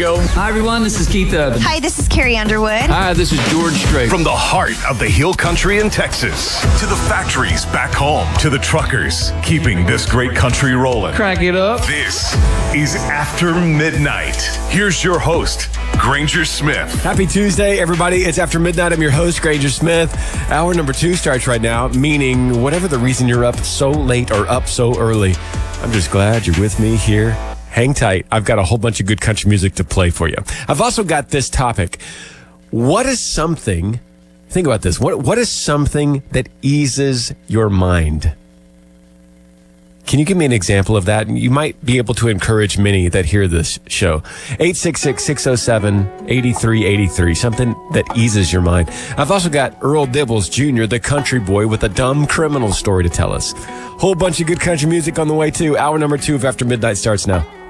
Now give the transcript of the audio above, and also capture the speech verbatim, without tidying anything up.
go. Hi, everyone. This is Keith Urban. Hi, this is Carrie Underwood. Hi, this is George Strait. From the heart of the Hill Country in Texas to the factories back home to the truckers keeping this great country rolling. Crack it up. This is After Midnight. Here's your host, Granger Smith. Happy Tuesday, everybody. It's After Midnight. I'm your host, Granger Smith. Hour number two starts right now, meaning whatever the reason you're up so late or up so early, I'm just glad you're with me here. Hang tight. I've got a whole bunch of good country music to play for you. I've also got this topic. What is something, think about this, what what is something that eases your mind? Can you give me an example of that? You might be able to encourage many that hear this show. eight six six, six oh seven, eight three eight three, something that eases your mind. I've also got Earl Dibbles Junior, the country boy, with a dumb criminal story to tell us. Whole bunch of good country music on the way, too. Hour number two of After Midnight starts now.